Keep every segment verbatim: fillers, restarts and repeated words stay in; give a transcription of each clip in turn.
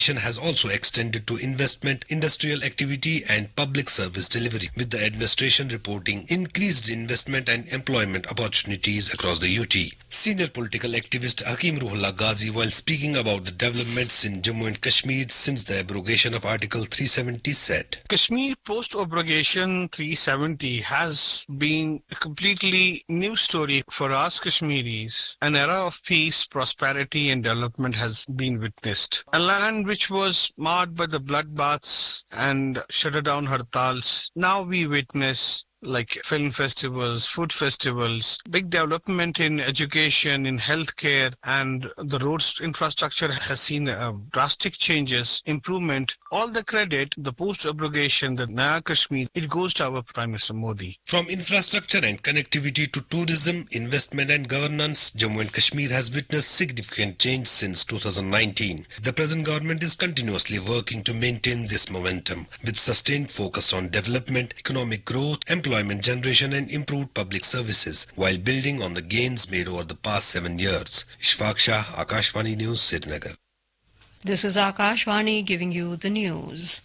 has also extended to investment, industrial activity and public service delivery, with the administration reporting increased investment and employment opportunities across the U T. Senior political activist Hakeem Ruhollah Ghazi, while speaking about the developments in Jammu and Kashmir since the abrogation of Article three seventy, said, Kashmir post-abrogation three seventy has been a completely new story for us Kashmiris. An era of peace, prosperity and development has been witnessed. A land which was marred by the bloodbaths and shuttered down hartals, now we witness like film festivals, food festivals, big development in education, in healthcare, and the roads infrastructure has seen uh, drastic changes, improvement. All the credit, the post-abrogation, the Naya Kashmir, it goes to our Prime Minister Modi. From infrastructure and connectivity to tourism, investment and governance, Jammu and Kashmir has witnessed significant change since two thousand nineteen. The present government is continuously working to maintain this momentum with sustained focus on development, economic growth, employment employment generation and improved public services while building on the gains made over the past seven years. Ishfaq Shah, Akashvani News, Srinagar. This is Akashvani giving you the news.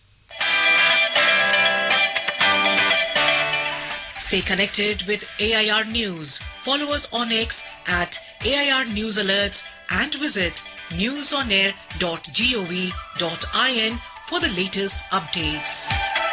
Stay connected with A I R News. Follow us on X at A I R News Alerts and visit newsonair dot gov dot in for the latest updates.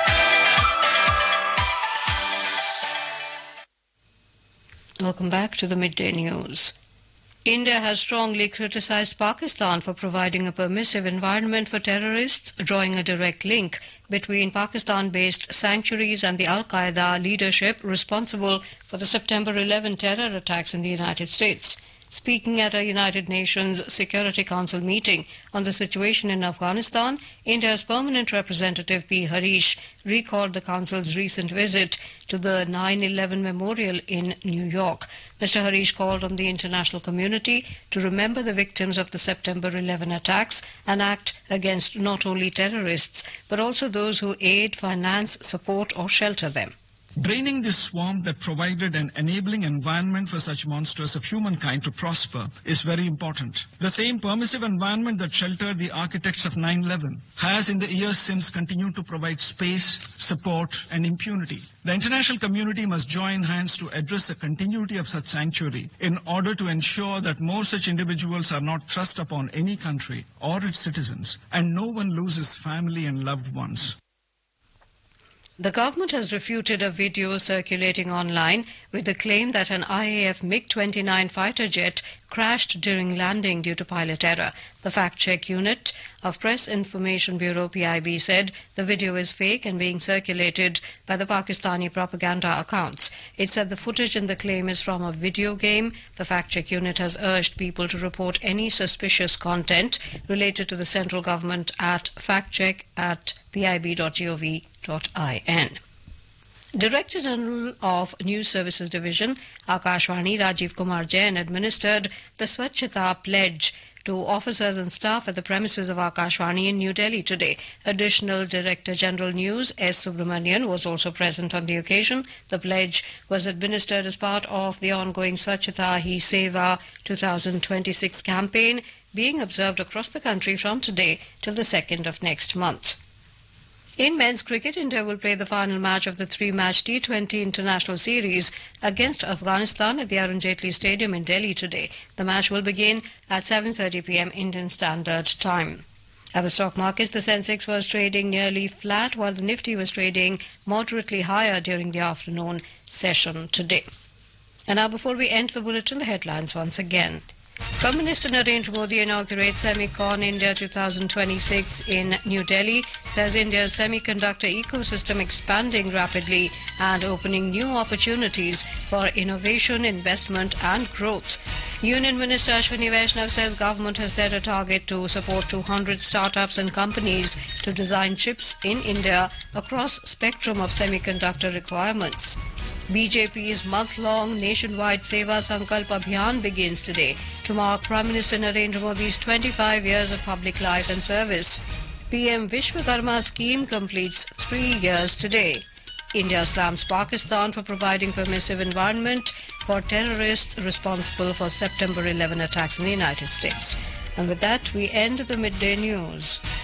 Welcome back to the Midday News. India has strongly criticized Pakistan for providing a permissive environment for terrorists, drawing a direct link between Pakistan-based sanctuaries and the Al-Qaeda leadership responsible for the September eleventh terror attacks in the United States. Speaking at a United Nations Security Council meeting on the situation in Afghanistan, India's permanent representative P. Harish recalled the Council's recent visit to the nine eleven memorial in New York. Mister Harish called on the international community to remember the victims of the September eleventh attacks and act against not only terrorists, but also those who aid, finance, support or shelter them. Draining this swamp that provided an enabling environment for such monsters of humankind to prosper is very important. The same permissive environment that sheltered the architects of nine eleven has in the years since continued to provide space, support and impunity. The international community must join hands to address the continuity of such sanctuary in order to ensure that more such individuals are not thrust upon any country or its citizens and no one loses family and loved ones. The government has refuted a video circulating online with the claim that an I A F MiG twenty-nine fighter jet crashed during landing due to pilot error. The fact-check unit of Press Information Bureau P I B said the video is fake and being circulated by the Pakistani propaganda accounts. It said the footage in the claim is from a video game. The fact-check unit has urged people to report any suspicious content related to the central government at factcheck at pib dot gov dot in. Director General of News Services Division, Akashvani, Rajiv Kumar Jain, administered the Swachhata Pledge to officers and staff at the premises of Akashvani in New Delhi today. Additional Director General News, S. Subramanian, was also present on the occasion. The pledge was administered as part of the ongoing Swachhata Hi Seva twenty twenty-six campaign being observed across the country from today till the second of next month. In men's cricket, India will play the final match of the three-match T twenty International Series against Afghanistan at the Arun Jaitley Stadium in Delhi today. The match will begin at seven thirty p m Indian Standard Time. At the stock markets, the Sensex was trading nearly flat, while the Nifty was trading moderately higher during the afternoon session today. And now, before we end the bulletin, the headlines once again. Prime Minister Narendra Modi inaugurates Semicon India twenty twenty-six in New Delhi, says India's semiconductor ecosystem expanding rapidly and opening new opportunities for innovation, investment and growth. Union Minister Ashwini Vaishnav says government has set a target to support two hundred startups and companies to design chips in India across spectrum of semiconductor requirements. B J P's month-long nationwide Seva Sankalp Abhiyan begins today to mark Prime Minister Narendra Modi's twenty-five years of public life and service. P M Vishwakarma scheme completes three years today. India slams Pakistan for providing permissive environment for terrorists responsible for September eleventh attacks in the United States. And with that, we end the midday news.